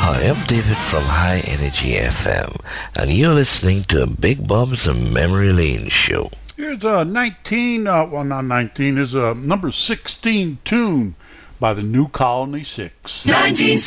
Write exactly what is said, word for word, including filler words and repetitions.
Hi, I'm David from High Energy F M, and you're listening to Big Bob's Memory Lane Show. Here's a nineteen, uh, well, not nineteen, is a number sixteen tune by the New Colony Six. nineteen